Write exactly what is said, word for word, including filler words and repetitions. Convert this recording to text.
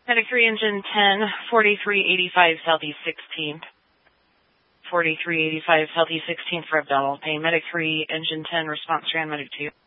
Medic three, Engine ten, forty-three eighty-five Southeast sixteenth. forty-three eighty-five Southeast sixteenth for abdominal pain. Medic three, Engine ten, response to Medic two.